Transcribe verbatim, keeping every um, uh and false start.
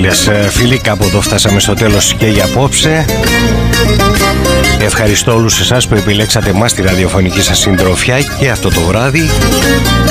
φίλες, φίλοι, κάπου εδώ φτάσαμε στο τέλος και για απόψε. Ευχαριστώ όλους εσάς που επιλέξατε εμάς τη ραδιοφωνική σας συντροφιά και αυτό το βράδυ.